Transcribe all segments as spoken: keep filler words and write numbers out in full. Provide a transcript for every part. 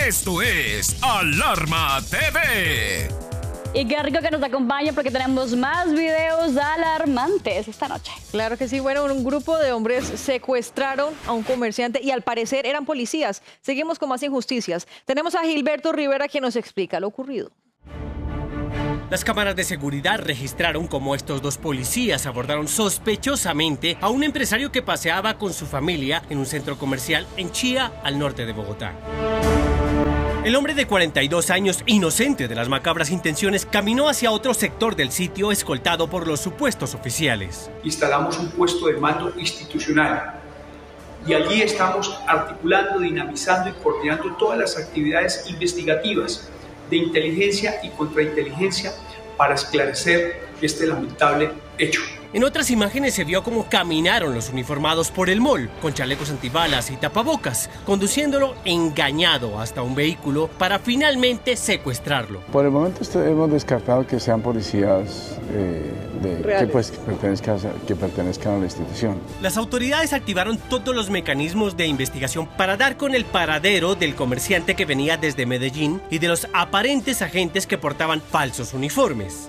Esto es Alarma T V. Y qué rico que nos acompañe porque tenemos más videos alarmantes esta noche. Claro que sí. Bueno, un grupo de hombres secuestraron a un comerciante y al parecer eran policías. Seguimos con más injusticias. Tenemos a Gilberto Rivera quien nos explica lo ocurrido. Las cámaras de seguridad registraron cómo estos dos policías abordaron sospechosamente a un empresario que paseaba con su familia en un centro comercial en Chía, al norte de Bogotá. El hombre de cuarenta y dos años, inocente de las macabras intenciones, caminó hacia otro sector del sitio escoltado por los supuestos oficiales. Instalamos un puesto de mando institucional y allí estamos articulando, dinamizando y coordinando todas las actividades investigativas de inteligencia y contrainteligencia para esclarecer este lamentable hecho. En otras imágenes se vio cómo caminaron los uniformados por el mall, con chalecos antibalas y tapabocas, conduciéndolo engañado hasta un vehículo para finalmente secuestrarlo. Por el momento hemos descartado que sean policías eh, de, que, pues, que, pertenezcan, que pertenezcan a la institución. Las autoridades activaron todos los mecanismos de investigación para dar con el paradero del comerciante que venía desde Medellín y de los aparentes agentes que portaban falsos uniformes.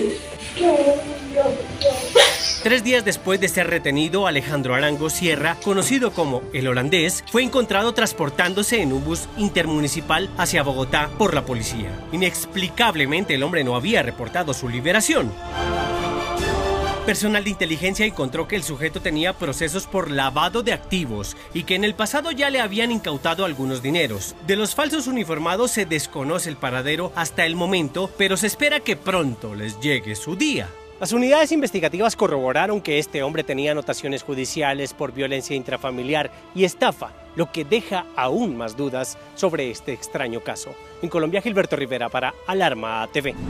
Tres días después de ser retenido, Alejandro Arango Sierra, conocido como el holandés, fue encontrado transportándose en un bus intermunicipal hacia Bogotá por la policía. Inexplicablemente, el hombre no había reportado su liberación. Personal de inteligencia encontró que el sujeto tenía procesos por lavado de activos y que en el pasado ya le habían incautado algunos dineros. De los falsos uniformados se desconoce el paradero hasta el momento, pero se espera que pronto les llegue su día. Las unidades investigativas corroboraron que este hombre tenía anotaciones judiciales por violencia intrafamiliar y estafa, lo que deja aún más dudas sobre este extraño caso. En Colombia, Gilberto Rivera para Alarma T V.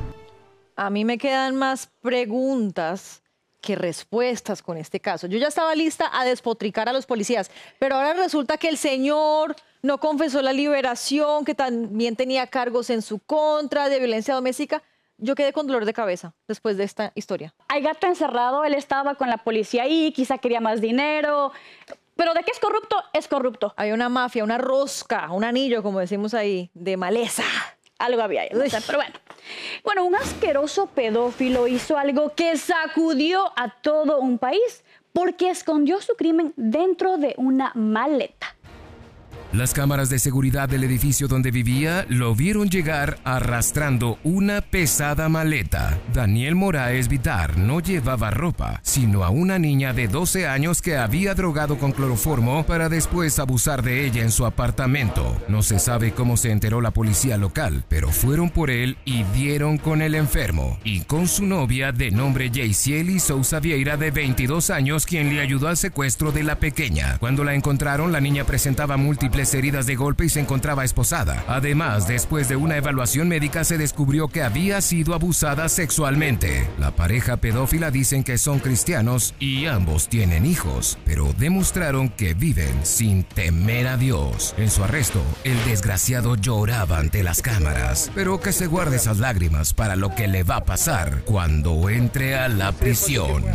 A mí me quedan más preguntas que respuestas con este caso. Yo ya estaba lista a despotricar a los policías, pero ahora resulta que el señor no confesó la liberación, que también tenía cargos en su contra de violencia doméstica. Yo quedé con dolor de cabeza después de esta historia. Hay gato encerrado, él estaba con la policía ahí, quizá quería más dinero. Pero de que es corrupto, es corrupto. Hay una mafia, una rosca, un anillo, como decimos ahí, de maleza. Algo había ahí, no sé, pero bueno. Bueno, un asqueroso pedófilo hizo algo que sacudió a todo un país porque escondió su crimen dentro de una maleta. Las cámaras de seguridad del edificio donde vivía lo vieron llegar arrastrando una pesada maleta. Daniel Moraes Vitar no llevaba ropa, sino a una niña de doce años que había drogado con cloroformo para después abusar de ella en su apartamento. No se sabe cómo se enteró la policía local, pero fueron por él y dieron con el enfermo. Y con su novia de nombre Jaycieli Sousa Vieira de veintidós años, quien le ayudó al secuestro de la pequeña. Cuando la encontraron, la niña presentaba múltiples heridas de golpe y se encontraba esposada. Además, después de una evaluación médica se descubrió que había sido abusada sexualmente. La pareja pedófila dicen que son cristianos y ambos tienen hijos, pero demostraron que viven sin temer a Dios. En su arresto, el desgraciado lloraba ante las cámaras, pero que se guarde esas lágrimas para lo que le va a pasar cuando entre a la prisión.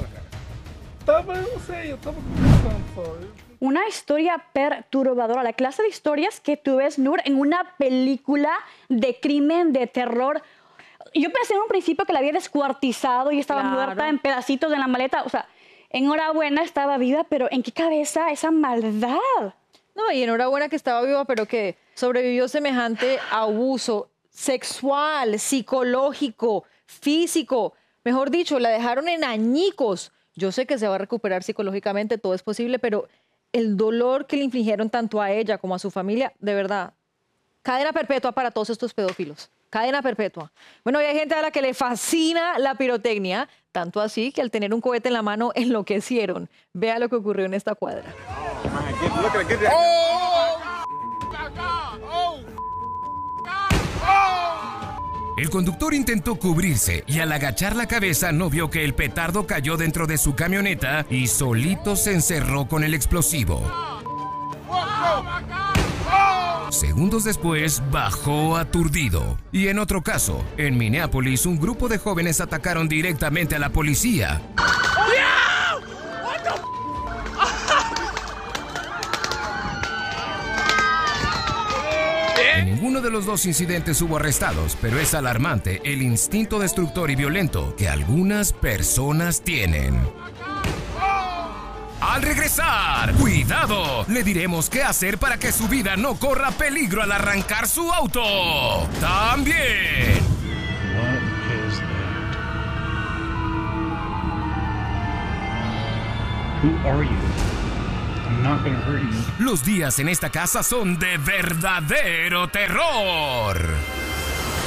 Una historia perturbadora, la clase de historias que tú ves, Nur, en una película de crimen, de terror. Yo pensé en un principio que la había descuartizado y estaba Claro. muerta en pedacitos en la maleta. O sea, enhorabuena, estaba viva, pero ¿en qué cabeza esa maldad? No, y enhorabuena que estaba viva, pero que sobrevivió semejante abuso sexual, psicológico, físico. Mejor dicho, la dejaron en añicos. Yo sé que se va a recuperar psicológicamente, todo es posible, pero el dolor que le infligieron tanto a ella como a su familia, de verdad, cadena perpetua para todos estos pedófilos. Cadena perpetua. Bueno, y hay gente a la que le fascina la pirotecnia, tanto así que al tener un cohete en la mano enloquecieron. Vea lo que ocurrió en esta cuadra. El conductor intentó cubrirse y al agachar la cabeza no vio que el petardo cayó dentro de su camioneta y solito se encerró con el explosivo. Segundos después, bajó aturdido. Y en otro caso, en Minneapolis, un grupo de jóvenes atacaron directamente a la policía. En ninguno de los dos incidentes hubo arrestados, pero es alarmante el instinto destructor y violento que algunas personas tienen. Al regresar, ¡cuidado! Le diremos qué hacer para que su vida no corra peligro al arrancar su auto. También. What is that? Who are you? I'm not gonna hurt you. Los días en esta casa son de verdadero terror.